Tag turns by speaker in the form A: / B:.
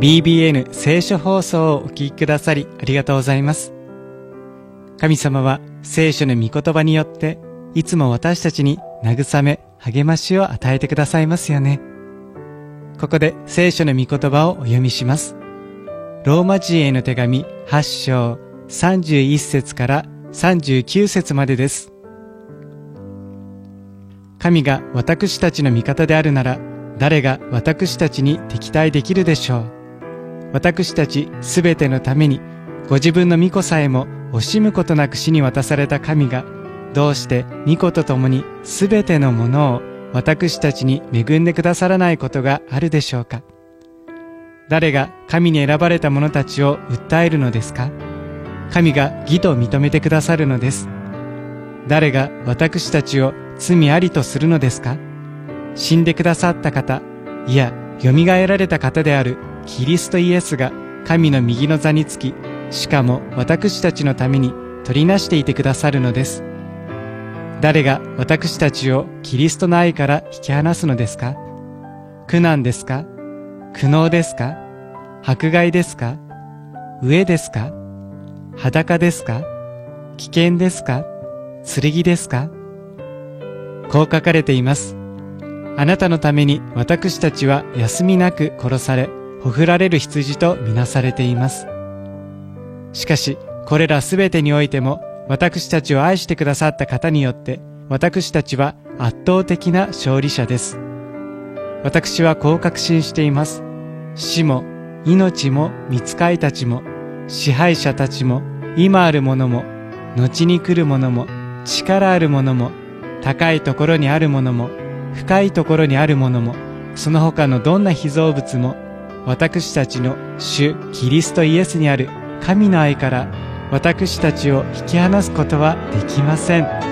A: BBN 聖書放送をお聞きくださりありがとうございます。神様は聖書の御言葉によっていつも私たちに慰め、励ましを与えてくださいますよね。ここで聖書の御言葉をお読みします。ローマ人への手紙8章31節から39節までです。神が私たちの味方であるなら、誰が私たちに敵対できるでしょう。私たちすべてのために、ご自分の御子さえも惜しむことなく死に渡された神が、どうして御子と共にすべてのものを私たちに恵んでくださらないことがあるでしょうか。誰が神に選ばれた者たちを訴えるのですか。神が義と認めてくださるのです。誰が私たちを罪ありとするのですか。死んでくださった方、いや、よみがえられた方であるキリストイエスが神の右の座につき、しかも私たちのために取りなしていてくださるのです。誰が私たちをキリストの愛から引き離すのですか。苦難ですか。苦悩ですか。迫害ですか。飢えですか。裸ですか。危険ですか。剣ですか。こう書かれています。あなたのために私たちは休みなく殺され、ほふられる羊とみなされています。しかし、これらすべてにおいても、私たちを愛してくださった方によって、私たちは圧倒的な勝利者です。私はこう確信しています。死も、命も、御使いたちも、支配者たちも、今あるものも、後に来るものも、力あるものも、高いところにあるものも、深いところにあるものも、その他のどんな被造物も、私たちの主キリストイエスにある神の愛から私たちを引き離すことはできません